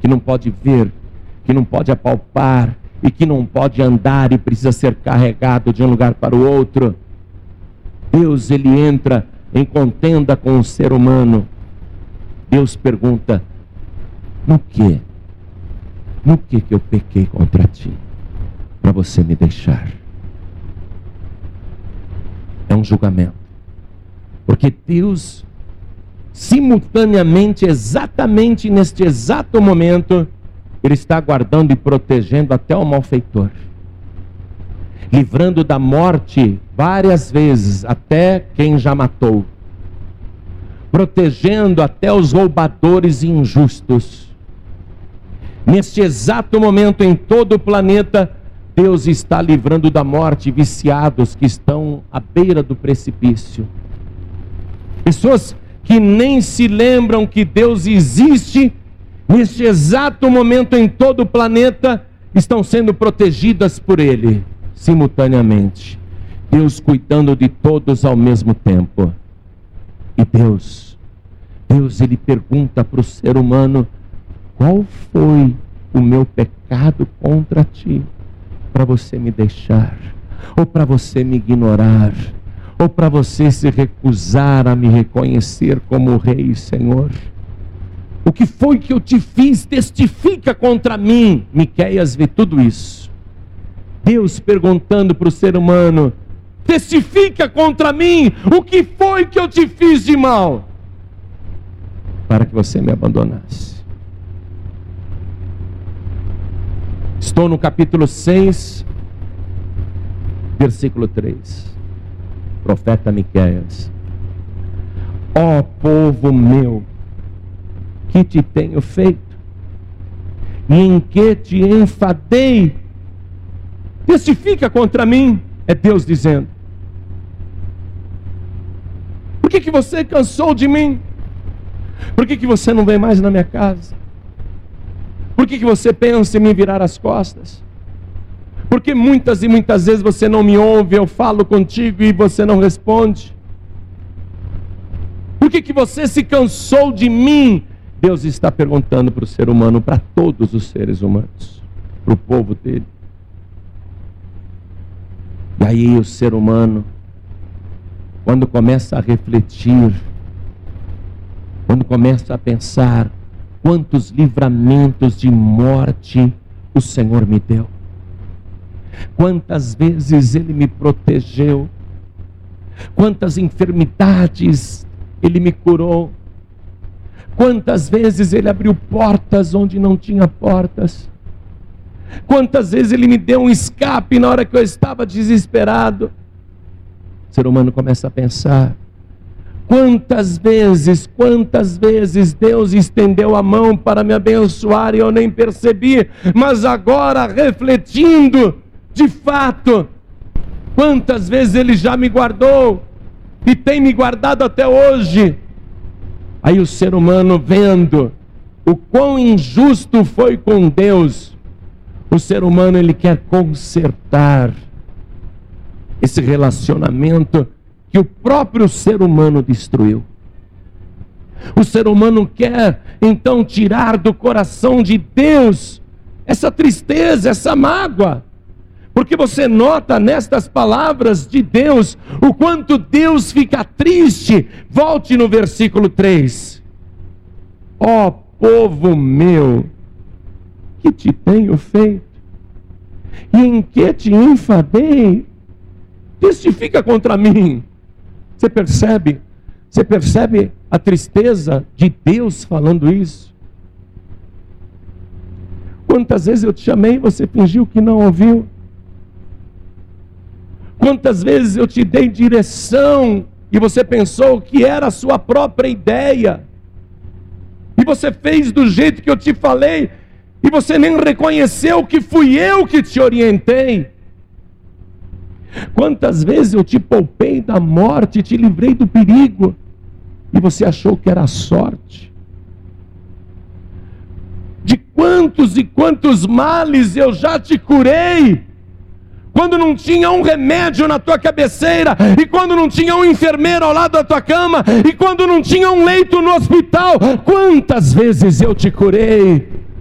que não pode ver, que não pode apalpar e que não pode andar e precisa ser carregado de um lugar para o outro. Deus, ele entra em contenda com o ser humano. Deus pergunta: no que eu pequei contra ti para você me deixar? É um julgamento, porque Deus simultaneamente, exatamente neste exato momento, ele está guardando e protegendo até o malfeitor, livrando da morte várias vezes até quem já matou, protegendo até os roubadores injustos. Neste exato momento, em todo o planeta, Deus está livrando da morte viciados que estão à beira do precipício. Pessoas que nem se lembram que Deus existe, neste exato momento em todo o planeta, estão sendo protegidas por Ele, simultaneamente. Deus cuidando de todos ao mesmo tempo. E Deus, ele pergunta para o ser humano: qual foi o meu pecado contra ti, para você me deixar, ou para você me ignorar, ou para você se recusar a me reconhecer como Rei e Senhor? O que foi que eu te fiz? Testifica contra mim. Miqueias vê tudo isso. Deus perguntando para o ser humano: testifica contra mim, o que foi que eu te fiz de mal, para que você me abandonasse? Estou no capítulo 6, versículo 3. Profeta Miqueias: ó povo meu, que te tenho feito? E em que te enfadei? Testifica contra mim. É Deus dizendo: por que você cansou de mim? Por que você não vem mais na minha casa? Por que você pensa em me virar as costas? Porque muitas e muitas vezes você não me ouve, eu falo contigo e você não responde. Por que você se cansou de mim? Deus está perguntando para o ser humano, para todos os seres humanos, para o povo dele. E aí o ser humano, quando começa a refletir, quando começa a pensar: quantos livramentos de morte o Senhor me deu, quantas vezes Ele me protegeu, quantas enfermidades Ele me curou, quantas vezes Ele abriu portas onde não tinha portas, quantas vezes Ele me deu um escape na hora que eu estava desesperado. O ser humano começa a pensar: quantas vezes Deus estendeu a mão para me abençoar e eu nem percebi, mas agora, refletindo, de fato, quantas vezes Ele já me guardou e tem me guardado até hoje. Aí o ser humano, vendo o quão injusto foi com Deus, o ser humano, ele quer consertar esse relacionamento que o próprio ser humano destruiu. O ser humano quer então tirar do coração de Deus essa tristeza, essa mágoa, porque você nota nestas palavras de Deus o quanto Deus fica triste. Volte no versículo 3: ó povo meu, que te tenho feito? E em que te enfadei? Testifica contra mim. Você percebe? Você percebe a tristeza de Deus falando isso? Quantas vezes eu te chamei e você fingiu que não ouviu? Quantas vezes eu te dei direção e você pensou que era a sua própria ideia? E você fez do jeito que eu te falei e você nem reconheceu que fui eu que te orientei? Quantas vezes eu te poupei da morte, te livrei do perigo e você achou que era sorte? De quantos e quantos males eu já te curei, quando não tinha um remédio na tua cabeceira, e quando não tinha um enfermeiro ao lado da tua cama, e quando não tinha um leito no hospital. Quantas vezes eu te curei?